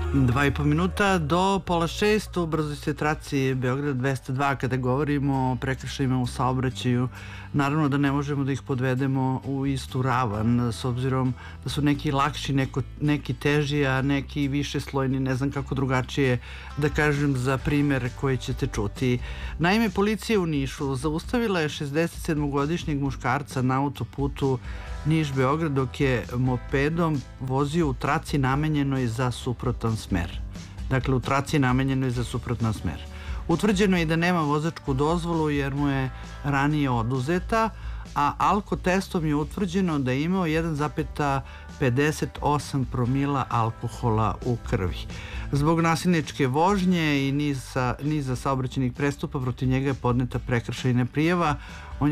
2,5 minuta do pola 6 u brzoj se traci Beograd 202. Kada govorimo o prekršajima u saobraćaju, naravno da ne možemo da ih podvedemo u istu ravan, s obzirom da su neki lakši, neki teži, a neki više slojni, ne znam kako drugačije da kažem za primer koji ćete čuti. Naime, policija u Nišu zaustavila je 67-godišnjeg muškarca na autoputu Niš-Beograd dok je mopedom vozio u traci namenjenoj za suprotan smer. Dakle, u traci namenjenoj za suprotan smer. Utvrđeno je i da nema vozačku dozvolu jer mu je ranije oduzeta, a alkotestom je utvrđeno da je imao 1,58 promila alkohola u krvi. Zbog nasilničke vožnje i niza saobraćajnih prestupa protiv njega je podneta prekršajna prijava.